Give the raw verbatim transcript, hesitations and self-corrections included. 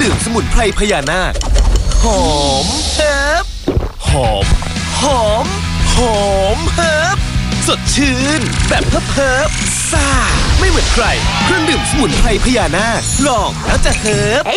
ดื่มสมุนไพรพญานาคหอมเฮิร์บหอมหอมหอมเฮิร์บสดชื่นแบบเฮิร์บเฮิร์บซ่าไม่เหมือนใครเครื่องดื่มสมุนไพรพญานาคลองแล้วจะเฮิร์บ